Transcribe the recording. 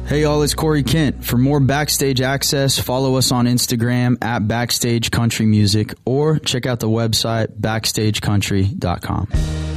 Hey y'all, it's Corey Kent. For more Backstage access, follow us on Instagram at Backstage Country Music or check out the website backstagecountry.com.